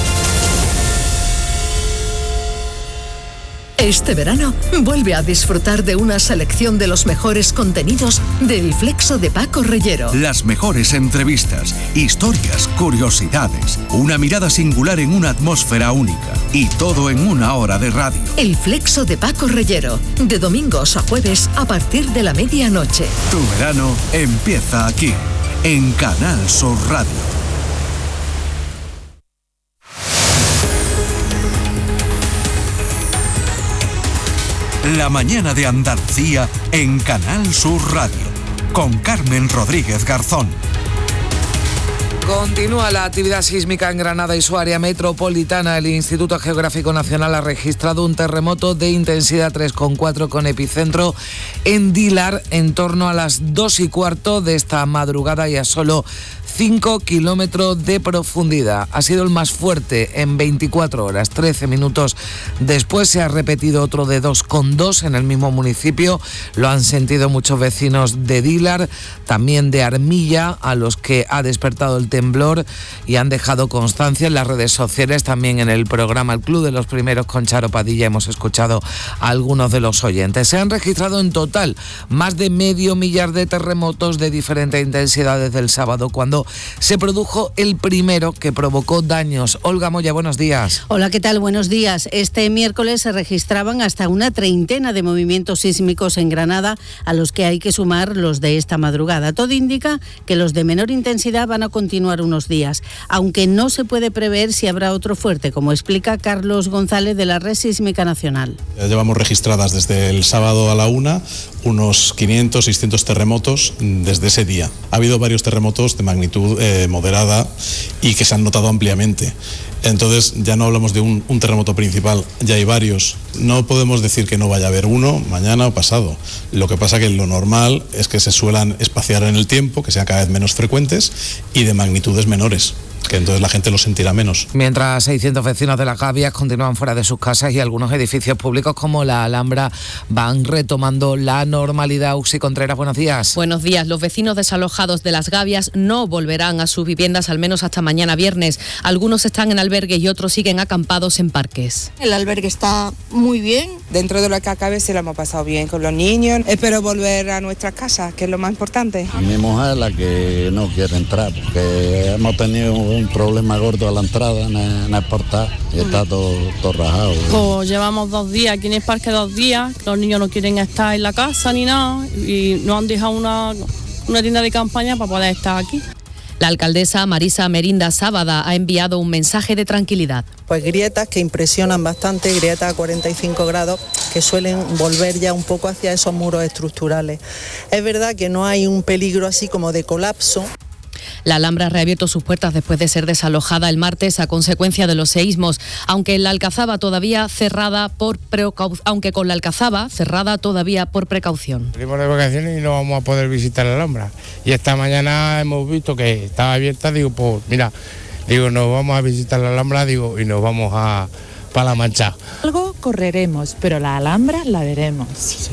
Este verano, vuelve a disfrutar de una selección de los mejores contenidos del Flexo de Paco Reyero. Las mejores entrevistas, historias, curiosidades, una mirada singular en una atmósfera única. Y todo en 1 hora de radio. El Flexo de Paco Reyero, de domingos a jueves a partir de la medianoche. Tu verano empieza aquí, en Canal Sur Radio. La mañana de Andalucía en Canal Sur Radio, con Carmen Rodríguez Garzón. Continúa la actividad sísmica en Granada y su área metropolitana. El Instituto Geográfico Nacional ha registrado un terremoto de intensidad 3,4 con epicentro en Dílar en torno a las 2:15 de esta madrugada y a solo 5 kilómetros de profundidad. Ha sido el más fuerte en 24 horas. 13 minutos después se ha repetido otro de 2,2 en el mismo municipio. Lo han sentido muchos vecinos de Dílar, también de Armilla, a los que ha despertado el temblor y han dejado constancia en las redes sociales. También en el programa El Club de los Primeros con Charo Padilla hemos escuchado a algunos de los oyentes. Se han registrado en total más de 500.000 de terremotos de diferentes intensidades del sábado, cuando se produjo el primero que provocó daños. Olga Moya, buenos días. Hola, ¿qué tal? Buenos días. Este miércoles se registraban hasta una treintena de movimientos sísmicos en Granada, a los que hay que sumar los de esta madrugada. Todo indica que los de menor intensidad van a continuar unos días, aunque no se puede prever si habrá otro fuerte, como explica Carlos González de la Red Sísmica Nacional. Ya llevamos registradas desde el sábado a la 1 unos 500, 600 terremotos desde ese día. Ha habido varios terremotos de magnitud moderada y que se han notado ampliamente. Entonces ya no hablamos de un terremoto principal, ya hay varios. No podemos decir que no vaya a haber uno mañana o pasado. Lo que pasa que lo normal es que se suelan espaciar en el tiempo, que sean cada vez menos frecuentes y de magnitudes menores, que entonces la gente lo sentirá menos. Mientras 600 vecinos de Las Gavias continúan fuera de sus casas y algunos edificios públicos como la Alhambra van retomando la normalidad. Uxi Contreras, buenos días. Buenos días. Los vecinos desalojados de Las Gavias no volverán a sus viviendas al menos hasta mañana viernes. Algunos están en albergue y otros siguen acampados en parques. El albergue está muy bien. Dentro de lo que acabe se lo hemos pasado bien con los niños. Espero volver a nuestras casas, que es lo más importante. Mi mujer es la que no quiere entrar porque hemos tenido un problema gordo a la entrada en el portal y está todo rajado. Pues llevamos 2 días aquí en el parque, 2 días. Los niños no quieren estar en la casa ni nada y nos han dejado una tienda de campaña para poder estar aquí. La alcaldesa Marisa Merinda Sábada ha enviado un mensaje de tranquilidad. Pues grietas que impresionan bastante, grietas a 45 grados que suelen volver ya un poco hacia esos muros estructurales. Es verdad que no hay un peligro así como de colapso. La Alhambra ha reabierto sus puertas después de ser desalojada el martes a consecuencia de los seísmos, aunque con la Alcazaba todavía cerrada por precaución. Salimos de vacaciones y no vamos a poder visitar la Alhambra. Y esta mañana hemos visto que estaba abierta, pues mira, nos vamos a visitar la Alhambra, y nos vamos para La Mancha. Algo correremos, pero la Alhambra la veremos. Sí.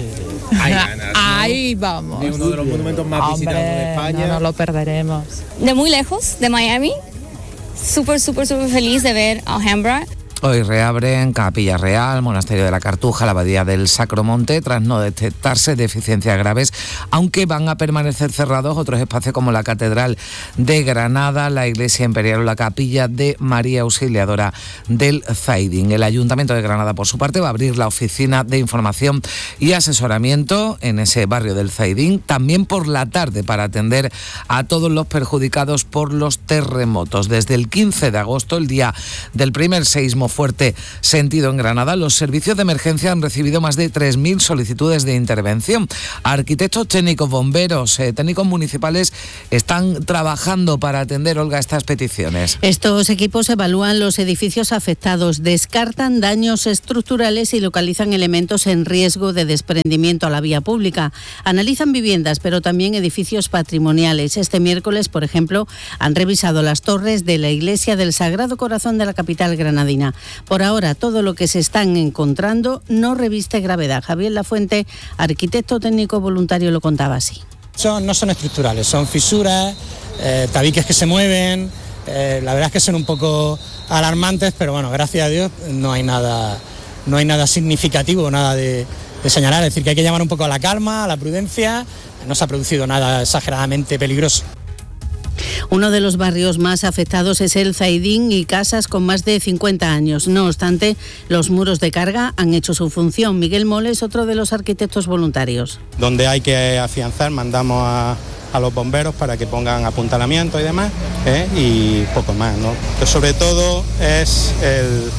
Ahí vamos. Es uno de los monumentos más visitados de España. No lo perderemos. De muy lejos, de Miami, súper feliz de ver Alhambra. Hoy reabren Capilla Real, Monasterio de la Cartuja, la Abadía del Sacromonte, tras no detectarse deficiencias graves, aunque van a permanecer cerrados otros espacios como la Catedral de Granada, la Iglesia Imperial o la Capilla de María Auxiliadora del Zaidín. El Ayuntamiento de Granada, por su parte, va a abrir la oficina de información y asesoramiento en ese barrio del Zaidín, también por la tarde, para atender a todos los perjudicados por los terremotos. Desde el 15 de agosto, el día del primer seísmo fuerte sentido en Granada, los servicios de emergencia han recibido más de 3.000 solicitudes de intervención. Arquitectos técnicos, bomberos, técnicos municipales están trabajando para atender, Olga, estas peticiones. Estos equipos evalúan los edificios afectados, descartan daños estructurales y localizan elementos en riesgo de desprendimiento a la vía pública. Analizan viviendas, pero también edificios patrimoniales. Este miércoles, por ejemplo, han revisado las torres de la Iglesia del Sagrado Corazón de la capital granadina. Por ahora, todo lo que se están encontrando no reviste gravedad. Javier Lafuente, arquitecto técnico voluntario, lo contaba así. No son estructurales, son fisuras, tabiques que se mueven. La verdad es que son un poco alarmantes, pero bueno, gracias a Dios no hay nada significativo, nada de señalar. Es decir, que hay que llamar un poco a la calma, a la prudencia. No se ha producido nada exageradamente peligroso. Uno de los barrios más afectados es el Zaidín y casas con más de 50 años. No obstante, los muros de carga han hecho su función. Miguel Moles, otro de los arquitectos voluntarios. Donde hay que afianzar, mandamos a los bomberos para que pongan apuntalamiento y demás, y poco más, ¿no? Pero sobre todo es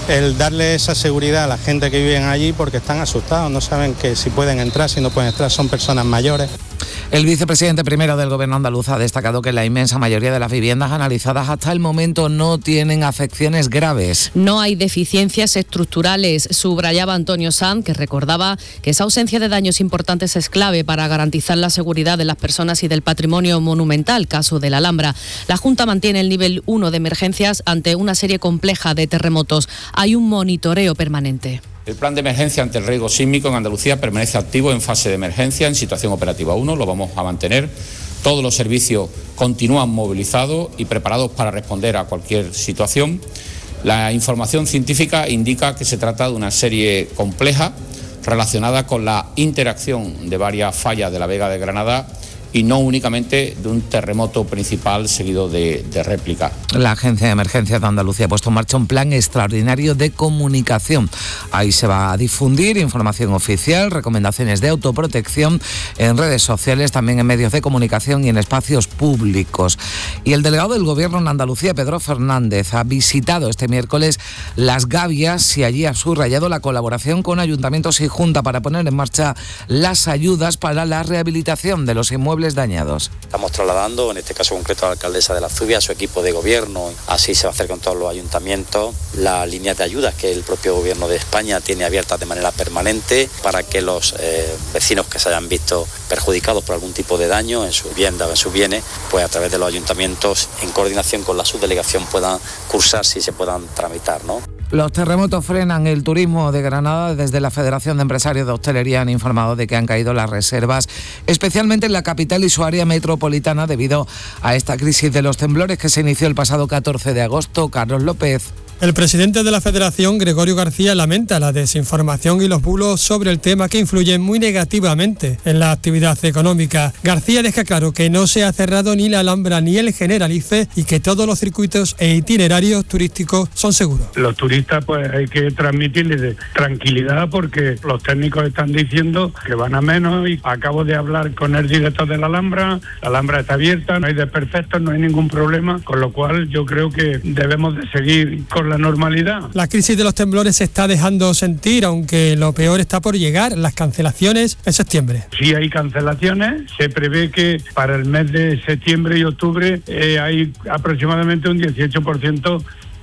el darle esa seguridad a la gente que vive allí, porque están asustados, no saben que si pueden entrar, si no pueden entrar, son personas mayores. El vicepresidente primero del Gobierno andaluz ha destacado que la inmensa mayoría de las viviendas analizadas hasta el momento no tienen afecciones graves. No hay deficiencias estructurales, subrayaba Antonio Sanz, que recordaba que esa ausencia de daños importantes es clave para garantizar la seguridad de las personas y del patrimonio monumental, caso de la Alhambra. La Junta mantiene el nivel 1 de emergencias ante una serie compleja de terremotos. Hay un monitoreo permanente. El plan de emergencia ante el riesgo sísmico en Andalucía permanece activo en fase de emergencia, en situación operativa 1, lo vamos a mantener. Todos los servicios continúan movilizados y preparados para responder a cualquier situación. La información científica indica que se trata de una serie compleja relacionada con la interacción de varias fallas de la Vega de Granada y no únicamente de un terremoto principal seguido de réplica. La Agencia de Emergencias de Andalucía ha puesto en marcha un plan extraordinario de comunicación. Ahí se va a difundir información oficial, recomendaciones de autoprotección en redes sociales, también en medios de comunicación y en espacios públicos. Y el delegado del Gobierno en Andalucía, Pedro Fernández, ha visitado este miércoles Las Gavias y allí ha subrayado la colaboración con ayuntamientos y Junta para poner en marcha las ayudas para la rehabilitación de los inmuebles dañados. Estamos trasladando, en este caso concreto, a la alcaldesa de La Zubia, a su equipo de gobierno, así se va a hacer con todos los ayuntamientos, las líneas de ayudas que el propio gobierno de España tiene abiertas de manera permanente para que los vecinos que se hayan visto perjudicados por algún tipo de daño en su vivienda o en sus bienes, pues a través de los ayuntamientos, en coordinación con la subdelegación, puedan cursarse y se puedan tramitar, ¿no? Los terremotos frenan el turismo de Granada. Desde la Federación de Empresarios de Hostelería han informado de que han caído las reservas, especialmente en la capital y su área metropolitana, debido a esta crisis de los temblores que se inició el pasado 14 de agosto. Carlos López. El presidente de la Federación, Gregorio García, lamenta la desinformación y los bulos sobre el tema que influyen muy negativamente en la actividad económica. García deja claro que no se ha cerrado ni la Alhambra ni el Generalife y que todos los circuitos e itinerarios turísticos son seguros. Los turistas pues hay que transmitirles tranquilidad porque los técnicos están diciendo que van a menos y acabo de hablar con el director de la Alhambra está abierta, no hay desperfectos, no hay ningún problema, con lo cual yo creo que debemos de seguir con la normalidad. La crisis de los temblores se está dejando sentir, aunque lo peor está por llegar, las cancelaciones en septiembre. Sí hay cancelaciones, se prevé que para el mes de septiembre y octubre hay aproximadamente un 18%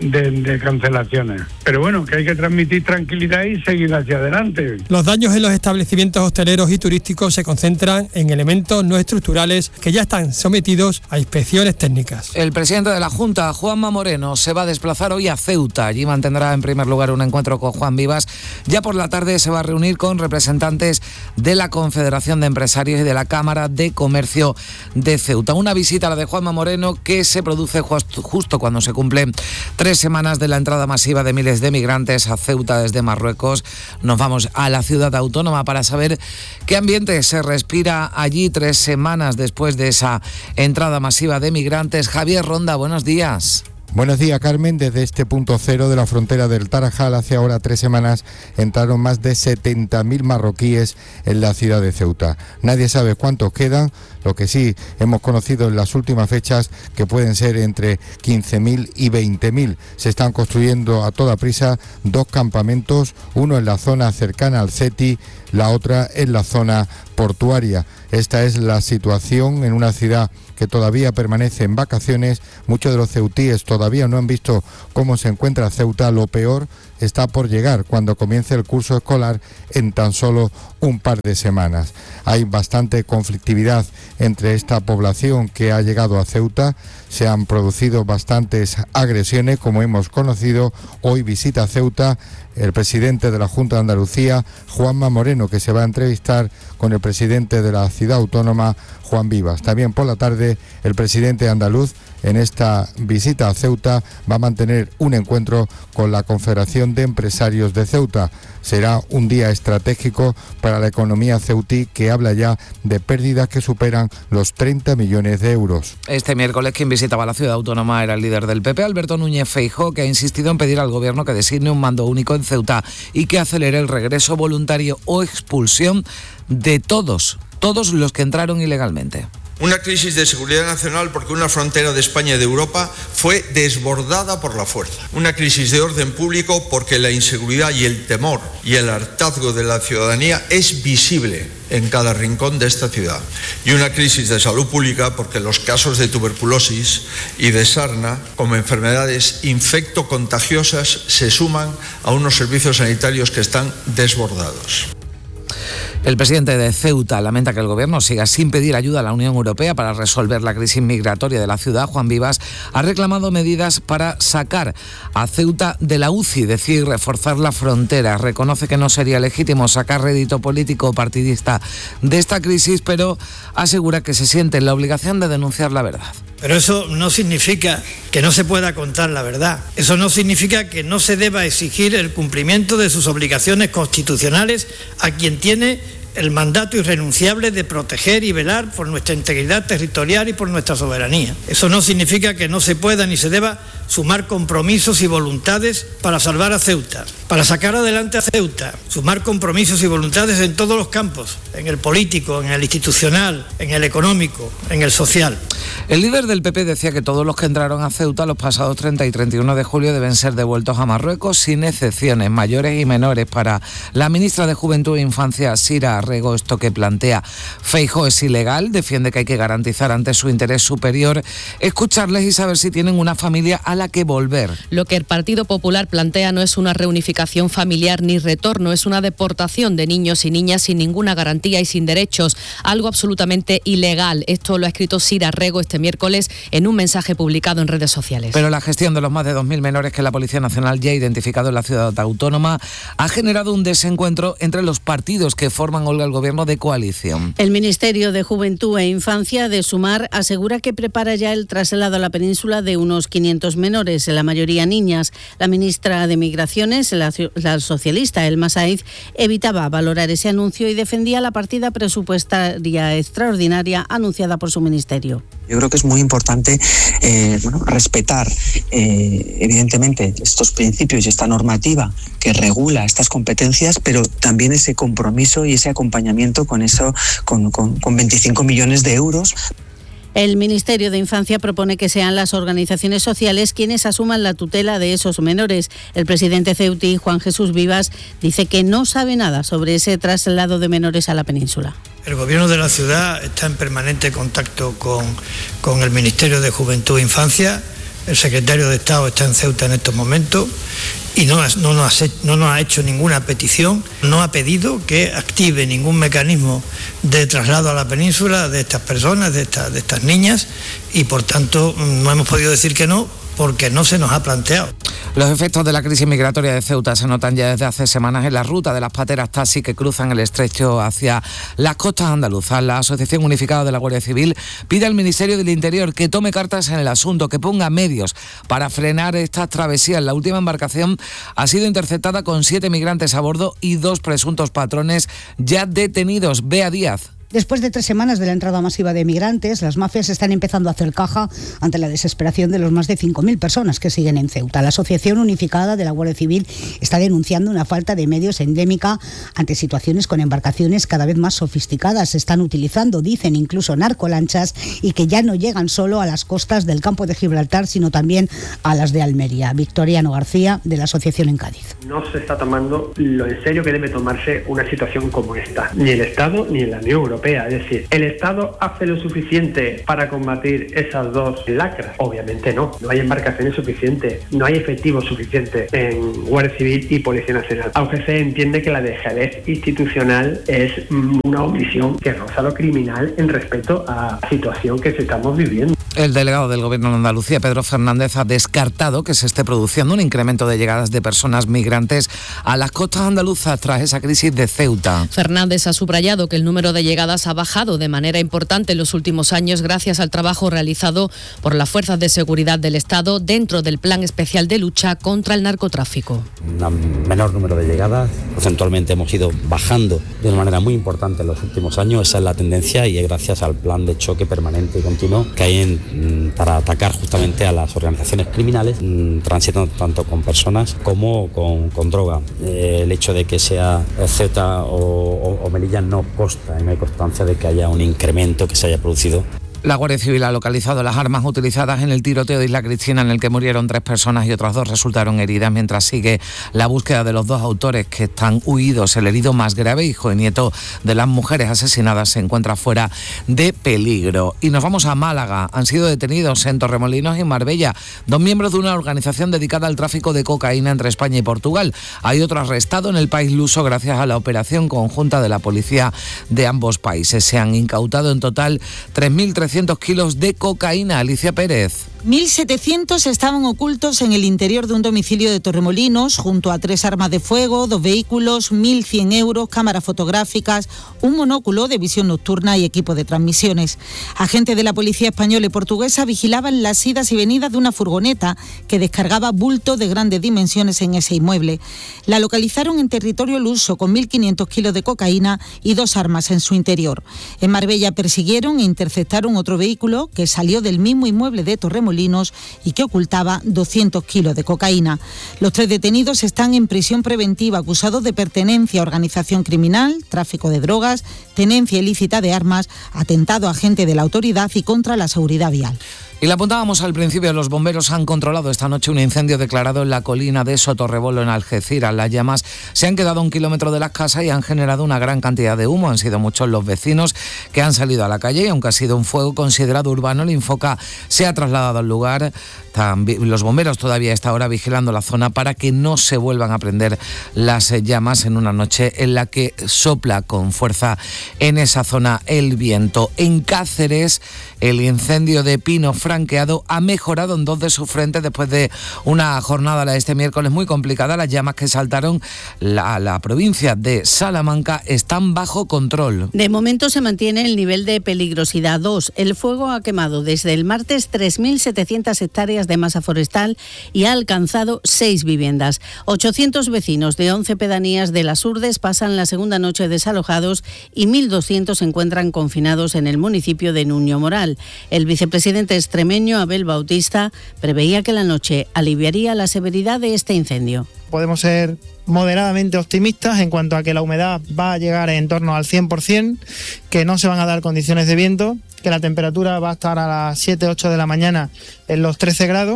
de cancelaciones. Pero bueno, que hay que transmitir tranquilidad y seguir hacia adelante. Los daños en los establecimientos hosteleros y turísticos se concentran en elementos no estructurales que ya están sometidos a inspecciones técnicas. El presidente de la Junta, Juanma Moreno, se va a desplazar hoy a Ceuta. Allí mantendrá en primer lugar un encuentro con Juan Vivas. Ya por la tarde se va a reunir con representantes de la Confederación de Empresarios y de la Cámara de Comercio de Ceuta. Una visita a la de Juanma Moreno que se produce justo cuando se cumplen 3 semanas de la entrada masiva de miles de migrantes a Ceuta desde Marruecos. Nos vamos a la ciudad autónoma para saber qué ambiente se respira allí 3 semanas después de esa entrada masiva de migrantes. Javier Ronda, buenos días. Buenos días, Carmen. Desde este punto cero de la frontera del Tarajal, hace ahora 3 semanas, entraron más de 70.000 marroquíes en la ciudad de Ceuta. Nadie sabe cuántos quedan, lo que sí hemos conocido en las últimas fechas, que pueden ser entre 15.000 y 20.000. Se están construyendo a toda prisa 2 campamentos, uno en la zona cercana al CETI, la otra en la zona portuaria. Esta es la situación en una ciudad que todavía permanece en vacaciones. Muchos de los ceutíes todavía no han visto cómo se encuentra Ceuta. Lo peor está por llegar cuando comience el curso escolar en tan solo un par de semanas. Hay bastante conflictividad entre esta población que ha llegado a Ceuta. Se han producido bastantes agresiones, como hemos conocido. Hoy visita Ceuta el presidente de la Junta de Andalucía, Juanma Moreno, que se va a entrevistar con el presidente de la ciudad autónoma, Juan Vivas. También por la tarde el presidente andaluz, en esta visita a Ceuta, va a mantener un encuentro con la Confederación de Empresarios de Ceuta. Será un día estratégico para la economía ceutí, que habla ya de pérdidas que superan los 30 millones de euros. Este miércoles quien visitaba la ciudad autónoma era el líder del PP, Alberto Núñez Feijóo, que ha insistido en pedir al gobierno que designe un mando único en Ceuta y que acelere el regreso voluntario o expulsión de todos los que entraron ilegalmente. Una crisis de seguridad nacional porque una frontera de España y de Europa fue desbordada por la fuerza. Una crisis de orden público porque la inseguridad y el temor y el hartazgo de la ciudadanía es visible en cada rincón de esta ciudad. Y una crisis de salud pública porque los casos de tuberculosis y de sarna como enfermedades infectocontagiosas se suman a unos servicios sanitarios que están desbordados. El presidente de Ceuta lamenta que el gobierno siga sin pedir ayuda a la Unión Europea para resolver la crisis migratoria de la ciudad. Juan Vivas ha reclamado medidas para sacar a Ceuta de la UCI, decir, reforzar la frontera. Reconoce que no sería legítimo sacar rédito político o partidista de esta crisis, pero asegura que se siente en la obligación de denunciar la verdad. Pero eso no significa que no se pueda contar la verdad. Eso no significa que no se deba exigir el cumplimiento de sus obligaciones constitucionales a quien tiene el mandato irrenunciable de proteger y velar por nuestra integridad territorial y por nuestra soberanía. Eso no significa que no se pueda ni se deba sumar compromisos y voluntades para salvar a Ceuta, para sacar adelante a Ceuta, sumar compromisos y voluntades en todos los campos, en el político, en el institucional, en el económico, en el social. El líder del PP decía que todos los que entraron a Ceuta los pasados 30 y 31 de julio deben ser devueltos a Marruecos sin excepciones, mayores y menores. Para la ministra de Juventud e Infancia, Sira Rego, esto que plantea Feijóo es ilegal, defiende que hay que garantizar ante su interés superior escucharles y saber si tienen una familia a la que volver. Lo que el Partido Popular plantea no es una reunificación familiar ni retorno, es una deportación de niños y niñas sin ninguna garantía y sin derechos, algo absolutamente ilegal. Esto lo ha escrito Sira Rego este miércoles en un mensaje publicado en redes sociales. Pero la gestión de los más de 2.000 menores que la Policía Nacional ya ha identificado en la ciudad autónoma ha generado un desencuentro entre los partidos que forman el gobierno de coalición. El Ministerio de Juventud e Infancia de Sumar asegura que prepara ya el traslado a la península de unos 500 menores, la mayoría niñas. La ministra de Migraciones, la socialista Elma Saiz, evitaba valorar ese anuncio y defendía la partida presupuestaria extraordinaria anunciada por su ministerio. Yo creo que es muy importante respetar evidentemente estos principios y esta normativa que regula estas competencias, pero también ese compromiso y ese acompañamiento con 25 millones de euros. El Ministerio de Infancia propone que sean las organizaciones sociales quienes asuman la tutela de esos menores. El presidente ceutí, Juan Jesús Vivas, dice que no sabe nada sobre ese traslado de menores a la península. El Gobierno de la ciudad está en permanente contacto con el Ministerio de Juventud e Infancia. El secretario de Estado está en Ceuta en estos momentos y no nos ha hecho ninguna petición, no ha pedido que active ningún mecanismo de traslado a la península de estas personas, de estas niñas, y por tanto no hemos podido decir que no, porque no se nos ha planteado. Los efectos de la crisis migratoria de Ceuta se notan ya desde hace semanas en la ruta de las pateras taxi que cruzan el estrecho hacia las costas andaluzas. La Asociación Unificada de la Guardia Civil pide al Ministerio del Interior que tome cartas en el asunto, que ponga medios para frenar estas travesías. La última embarcación ha sido interceptada con 7 migrantes a bordo y 2 presuntos patrones ya detenidos. Bea Díaz. Después de 3 semanas de la entrada masiva de migrantes, las mafias están empezando a hacer caja ante la desesperación de los más de 5.000 personas que siguen en Ceuta. La Asociación Unificada de la Guardia Civil está denunciando una falta de medios endémica ante situaciones con embarcaciones cada vez más sofisticadas. Se están utilizando, dicen, incluso narcolanchas, y que ya no llegan solo a las costas del campo de Gibraltar, sino también a las de Almería. Victoriano García, de la Asociación en Cádiz. No se está tomando lo en serio que debe tomarse una situación como esta, ni el Estado ni la Unión Europea. Es decir, ¿el Estado hace lo suficiente para combatir esas dos lacras? Obviamente no. No hay embarcaciones suficientes, no hay efectivos suficientes en Guardia Civil y Policía Nacional. Aunque se entiende que la dejadez institucional es una omisión que roza lo criminal en respecto a la situación que estamos viviendo. El delegado del Gobierno de Andalucía, Pedro Fernández, ha descartado que se esté produciendo un incremento de llegadas de personas migrantes a las costas andaluzas tras esa crisis de Ceuta. Fernández ha subrayado que el número de llegadas ha bajado de manera importante en los últimos años gracias al trabajo realizado por las fuerzas de seguridad del Estado dentro del Plan Especial de Lucha contra el Narcotráfico. Un menor número de llegadas, porcentualmente hemos ido bajando de una manera muy importante en los últimos años. Esa es la tendencia y es gracias al plan de choque permanente y continuo que hay para atacar justamente a las organizaciones criminales, transitando tanto con personas como con droga. El hecho de que sea Ceuta o Melilla no consta y no hay constancia de que haya un incremento que se haya producido. La Guardia Civil ha localizado las armas utilizadas en el tiroteo de Isla Cristina, en el que murieron 3 personas y otras 2 resultaron heridas, mientras sigue la búsqueda de los 2 autores que están huidos. El herido más grave, hijo y nieto de las mujeres asesinadas, se encuentra fuera de peligro. Y nos vamos a Málaga. Han sido detenidos en Torremolinos y Marbella 2 miembros de una organización dedicada al tráfico de cocaína entre España y Portugal. Hay otro arrestado en el país luso gracias a la operación conjunta de la policía de ambos países. Se han incautado en total 3.300 kilos de cocaína. Alicia Pérez. 1.700 estaban ocultos en el interior de un domicilio de Torremolinos, junto a 3 armas de fuego, 2 vehículos, 1.100 euros, cámaras fotográficas, un monóculo de visión nocturna y equipo de transmisiones. Agentes de la policía española y portuguesa vigilaban las idas y venidas de una furgoneta que descargaba bultos de grandes dimensiones en ese inmueble. La localizaron en territorio luso con 1.500 kilos de cocaína y 2 armas en su interior. En Marbella persiguieron e interceptaron otro vehículo que salió del mismo inmueble de Torremolinos y que ocultaba 200 kilos de cocaína. Los 3 detenidos están en prisión preventiva acusados de pertenencia a organización criminal, tráfico de drogas, tenencia ilícita de armas, atentado a agente de la autoridad y contra la seguridad vial. Y la apuntábamos al principio, los bomberos han controlado esta noche un incendio declarado en la colina de Sotorrebolo, en Algeciras. Las llamas se han quedado a 1 kilómetro de las casas y han generado una gran cantidad de humo. Han sido muchos los vecinos que han salido a la calle y aunque ha sido un fuego considerado urbano, el Infoca se ha trasladado al lugar. También, los bomberos todavía a esta hora vigilando la zona para que no se vuelvan a prender las llamas en una noche en la que sopla con fuerza en esa zona el viento. En Cáceres, el incendio de pino franqueado ha mejorado en 2 de sus frentes después de una jornada la de este miércoles muy complicada. Las llamas que saltaron la provincia de Salamanca están bajo control. De momento se mantiene el nivel de peligrosidad 2. El fuego ha quemado desde el martes 3.700 hectáreas de masa forestal y ha alcanzado 6 viviendas. 800 vecinos de 11 pedanías de las Urdes pasan la segunda noche desalojados y 1.200 se encuentran confinados en el municipio de Nuño Moral. El vicepresidente extremeño Abel Bautista preveía que la noche aliviaría la severidad de este incendio. Podemos ser moderadamente optimistas en cuanto a que la humedad va a llegar en torno al 100%, que no se van a dar condiciones de viento, que la temperatura va a estar a las 7-8 de la mañana en los 13 grados,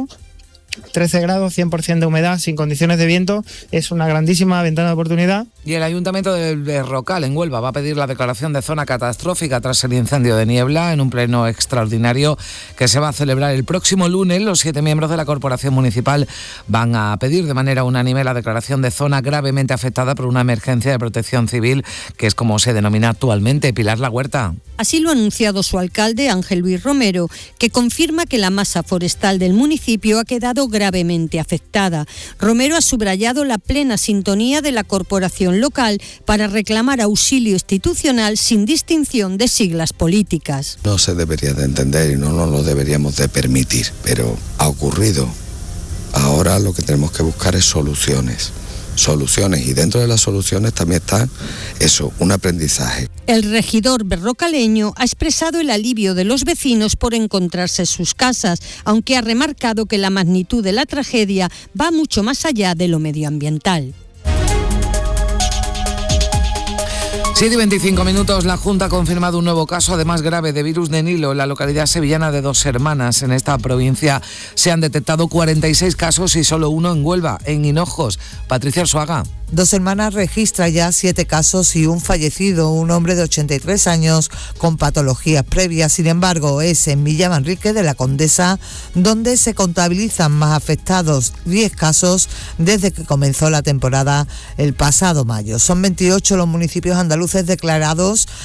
100% de humedad, sin condiciones de viento. Es una grandísima ventana de oportunidad. Y el Ayuntamiento de Berrocal, en Huelva, va a pedir la declaración de zona catastrófica tras el incendio de Niebla en un pleno extraordinario que se va a celebrar el próximo lunes. Los 7 miembros de la Corporación Municipal van a pedir de manera unánime la declaración de zona gravemente afectada por una emergencia de protección civil, que es como se denomina actualmente. Pilar La Huerta. Así lo ha anunciado su alcalde, Ángel Luis Romero, que confirma que la masa forestal del municipio ha quedado gravemente afectada. Romero ha subrayado la plena sintonía de la corporación local para reclamar auxilio institucional sin distinción de siglas políticas. No se debería de entender y no nos lo deberíamos de permitir, pero ha ocurrido. Ahora lo que tenemos que buscar es soluciones y dentro de las soluciones también está un aprendizaje. El regidor berrocaleño ha expresado el alivio de los vecinos por encontrarse sus casas, aunque ha remarcado que la magnitud de la tragedia va mucho más allá de lo medioambiental. 7:25, la Junta ha confirmado un nuevo caso, además grave, de virus de Nilo en la localidad sevillana de Dos Hermanas. En esta provincia se han detectado 46 casos y solo 1 en Huelva, en Hinojos. Patricia Arzuaga. Dos Hermanas registra ya 7 casos y un fallecido, un hombre de 83 años con patologías previas. Sin embargo, es en Villamanrique de la Condesa donde se contabilizan más afectados, 10 casos desde que comenzó la temporada el pasado mayo. Son 28 los municipios andaluces declarados